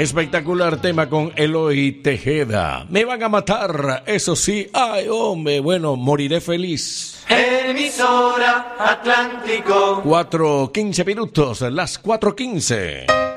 Espectacular tema con Eloy Tejeda. Me van a matar, eso sí. Ay, hombre, bueno, moriré feliz. Emisora Atlántico. 4:15, las 4:15.